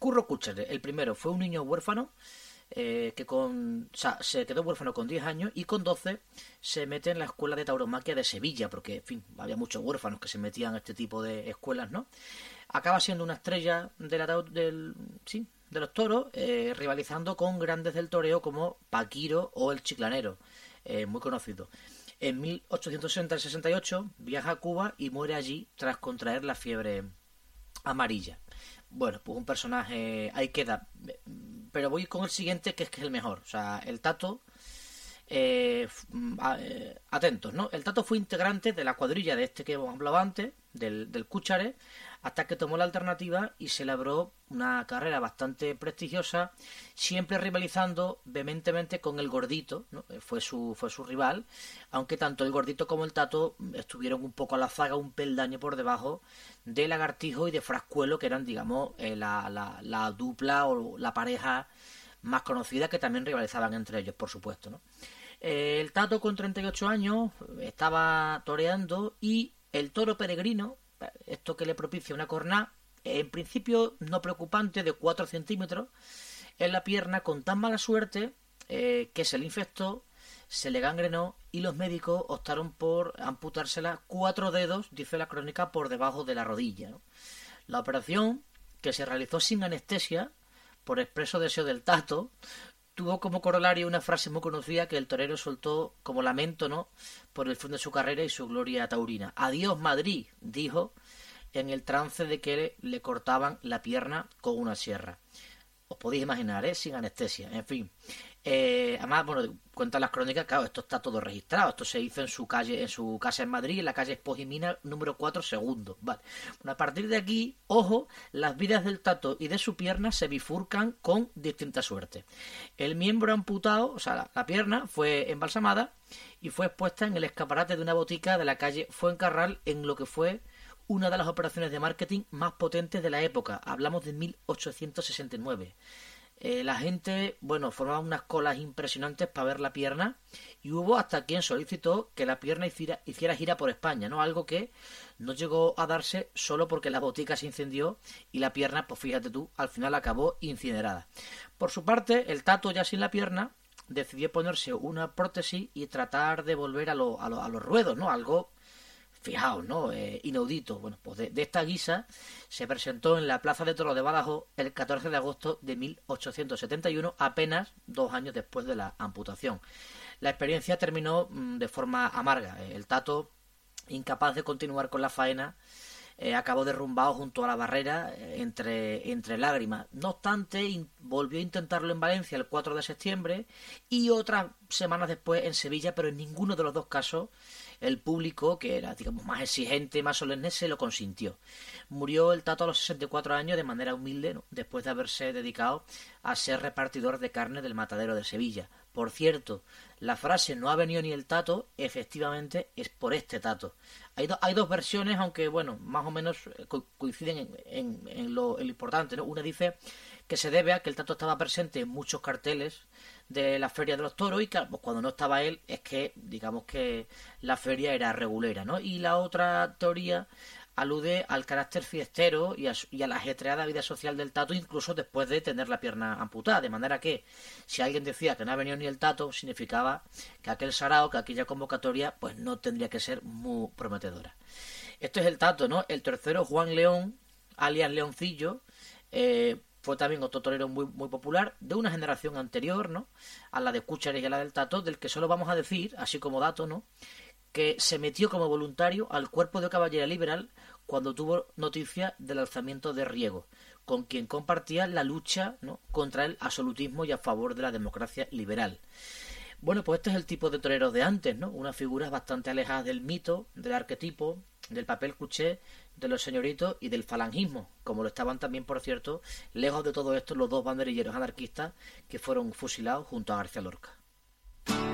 Curro Cúchare, el primero, fue un niño huérfano se quedó huérfano con 10 años y con 12 se mete en la escuela de tauromaquia de Sevilla, porque, en fin, había muchos huérfanos que se metían a este tipo de escuelas, ¿no? Acaba siendo una estrella de los toros, rivalizando con grandes del toreo como Paquiro o el Chiclanero, muy conocido. En 1868 viaja a Cuba y muere allí tras contraer la fiebre amarilla. Bueno, pues un personaje ahí queda. Pero voy con el siguiente, que es el mejor. O sea, el Tato. Atentos, ¿no? El Tato fue integrante de la cuadrilla de este que hemos hablado antes, del Cúchare, hasta que tomó la alternativa y se labró una carrera bastante prestigiosa, siempre rivalizando vehementemente con el Gordito, ¿no? Fue su rival, aunque tanto el Gordito como el Tato estuvieron un poco a la zaga, un peldaño por debajo de Lagartijo y de Frascuelo, que eran, digamos, la dupla o la pareja más conocida, que también rivalizaban entre ellos, por supuesto, ¿no? El Tato, con 38 años, estaba toreando y el toro peregrino, esto que le propicia una cornada, en principio no preocupante, de 4 centímetros en la pierna, con tan mala suerte que se le infectó, se le gangrenó y los médicos optaron por amputársela 4 dedos, dice la crónica, por debajo de la rodilla, ¿no? La operación, que se realizó sin anestesia, por expreso deseo del Tato, tuvo como corolario una frase muy conocida que el torero soltó como lamento, ¿no?, por el fin de su carrera y su gloria taurina. Adiós Madrid, dijo, en el trance de que le cortaban la pierna con una sierra. Os podéis imaginar, sin anestesia, en fin. Además, bueno, cuentan las crónicas, claro, esto está todo registrado. Esto se hizo en su casa en Madrid, en la calle Espojimina, número 4, segundo. Vale. Bueno, a partir de aquí, ojo, las vidas del Tato y de su pierna se bifurcan con distinta suerte. El miembro amputado, o sea, la pierna, fue embalsamada y fue expuesta en el escaparate de una botica de la calle Fuencarral, en lo que fue una de las operaciones de marketing más potentes de la época. Hablamos de 1869. La gente, bueno, formaba unas colas impresionantes para ver la pierna y hubo hasta quien solicitó que la pierna hiciera gira por España, ¿no? Algo que no llegó a darse solo porque la botica se incendió y la pierna, pues fíjate tú, al final acabó incinerada. Por su parte, el Tato, ya sin la pierna, decidió ponerse una prótesis y tratar de volver a los ruedos, ¿no? Algo, fijaos, ¿no? Inaudito. Bueno, pues de esta guisa se presentó en la Plaza de Toros de Badajoz el 14 de agosto de 1871, apenas 2 años después de la amputación. La experiencia terminó de forma amarga. El Tato, incapaz de continuar con la faena, acabó derrumbado junto a la barrera entre lágrimas. No obstante, volvió a intentarlo en Valencia el 4 de septiembre y otras semanas después en Sevilla, pero en ninguno de los dos casos el público, que era, digamos, más exigente, más solemne, se lo consintió. Murió el Tato a los 64 años de manera humilde, ¿no?, después de haberse dedicado a ser repartidor de carne del matadero de Sevilla. Por cierto, la frase "no ha venido ni el Tato", efectivamente es por este Tato. Hay dos versiones, aunque, bueno, más o menos coinciden en lo importante, ¿no? Una dice que se debe a que el Tato estaba presente en muchos carteles de la Feria de los Toros y que, pues, cuando no estaba él es que, digamos, que la feria era regulera, ¿no? Y la otra teoría alude al carácter fiestero y a la ajetreada vida social del Tato, incluso después de tener la pierna amputada, de manera que si alguien decía que no ha venido ni el Tato, significaba que aquel sarao, que aquella convocatoria, pues no tendría que ser muy prometedora. Esto es el Tato, ¿no? El tercero, Juan León, alias Leoncillo, fue también otro torero muy, muy popular, de una generación anterior, ¿no?, a la de Cúchare y a la del Tato, del que solo vamos a decir, así como dato, ¿no?, que se metió como voluntario al Cuerpo de Caballería Liberal cuando tuvo noticia del alzamiento de Riego, con quien compartía la lucha, ¿no?, contra el absolutismo y a favor de la democracia liberal. Bueno, pues este es el tipo de toreros de antes, ¿no? Unas figuras bastante alejadas del mito, del arquetipo, del papel cuché, de los señoritos y del falangismo, como lo estaban también, por cierto, lejos de todo esto, los dos banderilleros anarquistas que fueron fusilados junto a García Lorca.